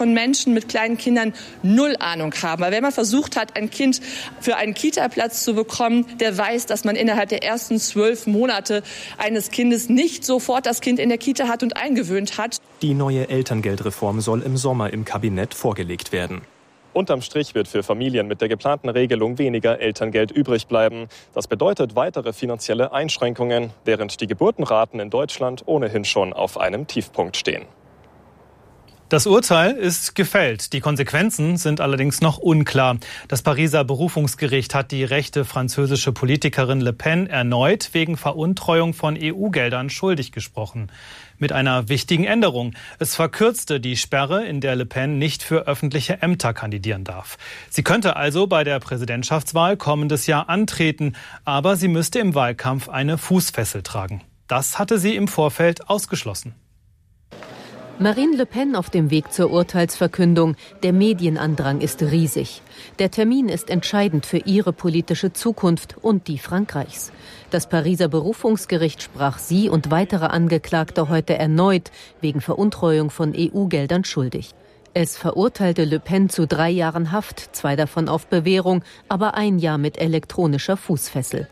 von Menschen mit kleinen Kindern null Ahnung haben. Weil wenn man versucht hat, ein Kind für einen Kita-Platz zu bekommen, der weiß, dass man innerhalb der ersten 12 Monate eines Kindes nicht sofort das Kind in der Kita hat und eingewöhnt hat. Die neue Elterngeldreform soll im Sommer im Kabinett vorgelegt werden. Unterm Strich wird für Familien mit der geplanten Regelung weniger Elterngeld übrig bleiben. Das bedeutet weitere finanzielle Einschränkungen, während die Geburtenraten in Deutschland ohnehin schon auf einem Tiefpunkt stehen. Das Urteil ist gefällt. Die Konsequenzen sind allerdings noch unklar. Das Pariser Berufungsgericht hat die rechte französische Politikerin Le Pen erneut wegen Veruntreuung von EU-Geldern schuldig gesprochen. Mit einer wichtigen Änderung. Es verkürzte die Sperre, in der Le Pen nicht für öffentliche Ämter kandidieren darf. Sie könnte also bei der Präsidentschaftswahl kommendes Jahr antreten, aber sie müsste im Wahlkampf eine Fußfessel tragen. Das hatte sie im Vorfeld ausgeschlossen. Marine Le Pen auf dem Weg zur Urteilsverkündung. Der Medienandrang ist riesig. Der Termin ist entscheidend für ihre politische Zukunft und die Frankreichs. Das Pariser Berufungsgericht sprach sie und weitere Angeklagte heute erneut wegen Veruntreuung von EU-Geldern schuldig. Es verurteilte Le Pen zu 3 Jahren Haft, 2 davon auf Bewährung, aber 1 Jahr mit elektronischer Fußfessel.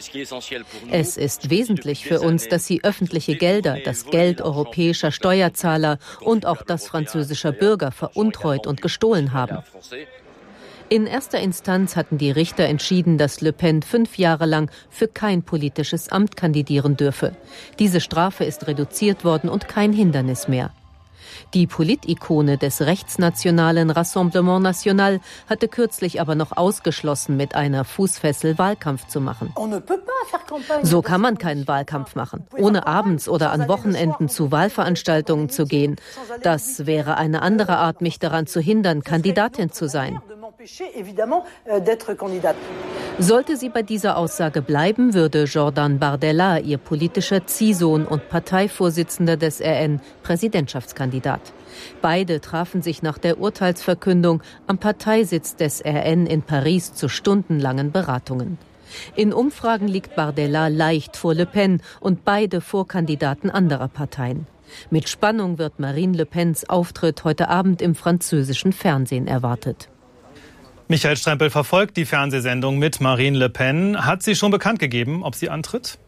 Es ist wesentlich für uns, dass sie öffentliche Gelder, das Geld europäischer Steuerzahler und auch das französischer Bürger veruntreut und gestohlen haben. In erster Instanz hatten die Richter entschieden, dass Le Pen 5 Jahre lang für kein politisches Amt kandidieren dürfe. Diese Strafe ist reduziert worden und kein Hindernis mehr. Die Politikone des rechtsnationalen Rassemblement National hatte kürzlich aber noch ausgeschlossen, mit einer Fußfessel Wahlkampf zu machen. So kann man keinen Wahlkampf machen, ohne abends oder an Wochenenden zu Wahlveranstaltungen zu gehen. Das wäre eine andere Art, mich daran zu hindern, Kandidatin zu sein. Sollte sie bei dieser Aussage bleiben, würde Jordan Bardella, ihr politischer Ziehsohn und Parteivorsitzender des RN, Präsidentschaftskandidat. Beide trafen sich nach der Urteilsverkündung am Parteisitz des RN in Paris zu stundenlangen Beratungen. In Umfragen liegt Bardella leicht vor Le Pen und beide Vorkandidaten anderer Parteien. Mit Spannung wird Marine Le Pens Auftritt heute Abend im französischen Fernsehen erwartet. Michael Strempel verfolgt die Fernsehsendung mit Marine Le Pen. Hat sie schon bekannt gegeben, ob sie antritt?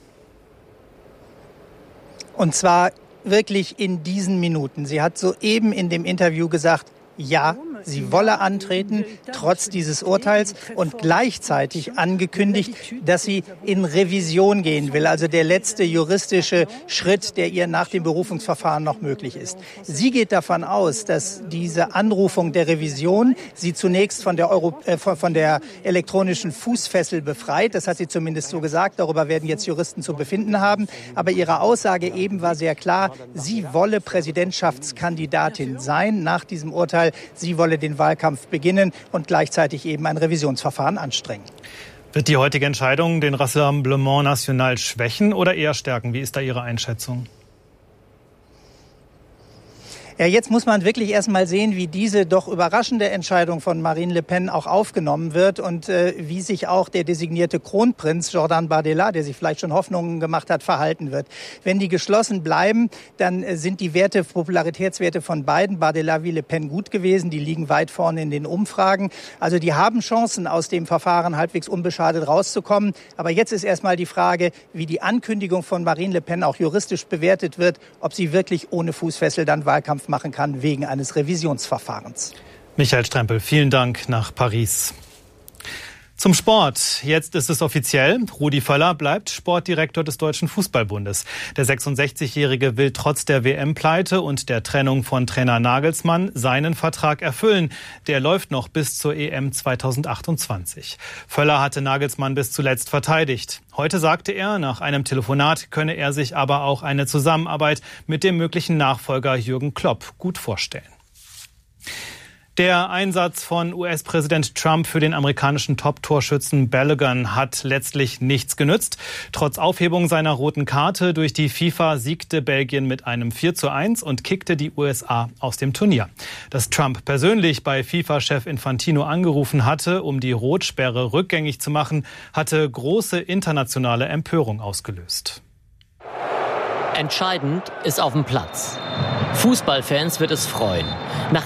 Und zwar wirklich in diesen Minuten. Sie hat soeben in dem Interview gesagt, ja, sie wolle antreten, trotz dieses Urteils, und gleichzeitig angekündigt, dass sie in Revision gehen will, also der letzte juristische Schritt, der ihr nach dem Berufungsverfahren noch möglich ist. Sie geht davon aus, dass diese Anrufung der Revision sie zunächst von der elektronischen Fußfessel befreit. Das hat sie zumindest so gesagt. Darüber werden jetzt Juristen zu befinden haben. Aber ihre Aussage eben war sehr klar, sie wolle Präsidentschaftskandidatin sein nach diesem Urteil. Sie wolle den Wahlkampf beginnen und gleichzeitig eben ein Revisionsverfahren anstrengen. Wird die heutige Entscheidung den Rassemblement National schwächen oder eher stärken? Wie ist da Ihre Einschätzung? Ja, jetzt muss man wirklich erst mal sehen, wie diese doch überraschende Entscheidung von Marine Le Pen auch aufgenommen wird und wie sich auch der designierte Kronprinz Jordan Bardella, der sich vielleicht schon Hoffnungen gemacht hat, verhalten wird. Wenn die geschlossen bleiben, dann sind die Popularitätswerte von beiden, Bardella wie Le Pen, gut gewesen. Die liegen weit vorne in den Umfragen. Also die haben Chancen, aus dem Verfahren halbwegs unbeschadet rauszukommen. Aber jetzt ist erst mal die Frage, wie die Ankündigung von Marine Le Pen auch juristisch bewertet wird, ob sie wirklich ohne Fußfessel dann Wahlkampf machen kann wegen eines Revisionsverfahrens. Michael Strempel, vielen Dank nach Paris. Zum Sport. Jetzt ist es offiziell. Rudi Völler bleibt Sportdirektor des Deutschen Fußballbundes. Der 66-Jährige will trotz der WM-Pleite und der Trennung von Trainer Nagelsmann seinen Vertrag erfüllen. Der läuft noch bis zur EM 2028. Völler hatte Nagelsmann bis zuletzt verteidigt. Heute sagte er, nach einem Telefonat könne er sich aber auch eine Zusammenarbeit mit dem möglichen Nachfolger Jürgen Klopp gut vorstellen. Der Einsatz von US-Präsident Trump für den amerikanischen Top-Torschützen Balogun hat letztlich nichts genützt. Trotz Aufhebung seiner roten Karte durch die FIFA siegte Belgien mit einem 4:1 und kickte die USA aus dem Turnier. Dass Trump persönlich bei FIFA-Chef Infantino angerufen hatte, um die Rotsperre rückgängig zu machen, hatte große internationale Empörung ausgelöst. Entscheidend ist auf dem Platz. Fußballfans wird es freuen. Nach